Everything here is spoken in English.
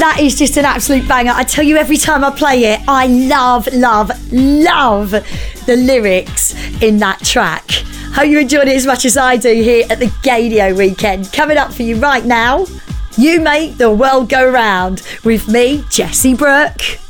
That is just an absolute banger. I tell you, every time I play it, I love the lyrics in that track. Hope you enjoyed it as much as I do here at the Gaydio Weekend. Coming up for you right now, You Make the World Go Round with me, Jessie Brooke.